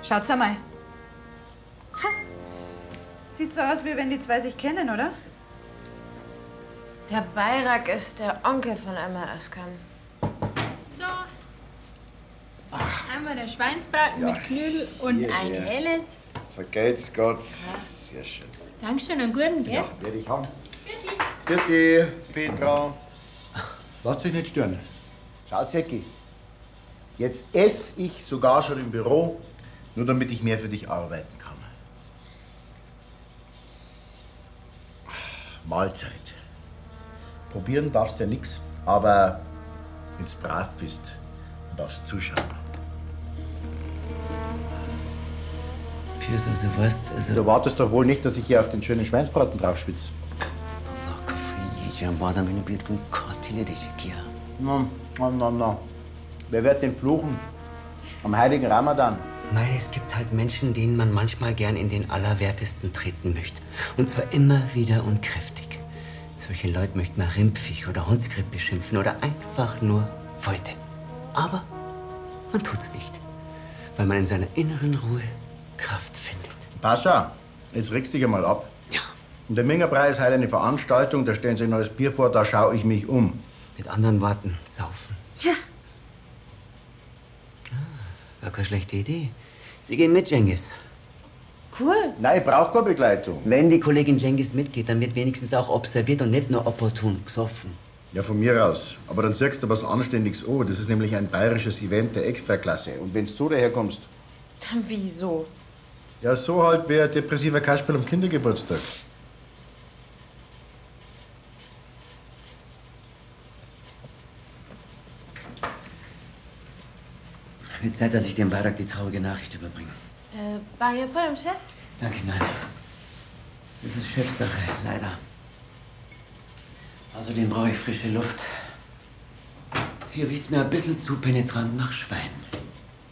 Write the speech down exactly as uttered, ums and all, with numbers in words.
Schaut's einmal. Ha. Sieht so aus, wie wenn die zwei sich kennen, oder? Der Bayrak ist der Onkel von Emma Özkan. So. Einmal der Schweinsbraten Ja. mit Knödel und Hier, ein hier. helles. Vergeht's Gott. Sehr schön. Dankeschön und guten, gell? Ja, werde ich haben. Bitte, Petra. Lasst euch nicht stören. Schaut, Säcki. Jetzt esse ich sogar schon im Büro, nur damit ich mehr für dich arbeiten kann. Mahlzeit. Probieren darfst du ja nix, aber wenn du brav bist, dann darfst du zuschauen. Piers, also weißt, also... Du erwartest doch wohl nicht, dass ich hier auf den schönen Schweinsbraten draufschwitze. Na, na, na, na. Wer wird denn fluchen? Am heiligen Ramadan. Mei, es gibt halt Menschen, denen man manchmal gern in den Allerwertesten treten möchte. Und zwar immer wieder und kräftig. Solche Leute möchte man Rindviech oder Hundskripp beschimpfen oder einfach nur Fäute. Aber man tut's nicht, weil man in seiner inneren Ruhe Kraft findet. Pascha, jetzt regst dich einmal ab. Ja. Und der Mingerbrei ist heute eine Veranstaltung, da stellen sie ein neues Bier vor, da schaue ich mich um. Mit anderen Worten, saufen. Ja. Gar keine schlechte Idee. Sie gehen mit, Cengiz. Cool. Nein, ich brauche keine Begleitung. Wenn die Kollegin Cengiz mitgeht, dann wird wenigstens auch observiert und nicht nur opportun gesoffen. Ja, von mir aus. Aber dann ziehst du was Anständiges an. Das ist nämlich ein bayerisches Event der Extraklasse. Und wenn du so daherkommst, Dann wieso? ja, so halt wie ein depressiver Kasperl am Kindergeburtstag. Wird Zeit, dass ich dem Bayrak die traurige Nachricht überbringe. Äh, war Ihr Paul im Chef? Danke, nein. Das ist Chefsache, leider. Außerdem brauche ich frische Luft. Hier riecht's mir ein bisschen zu penetrant nach Schwein.